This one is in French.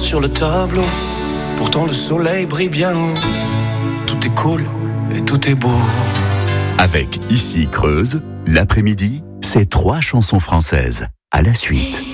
sur le tableau. Pourtant le soleil brille bien haut. Tout est cool et tout est beau. Avec Ici Creuse, l'après-midi, c'est 3 chansons françaises. À la suite.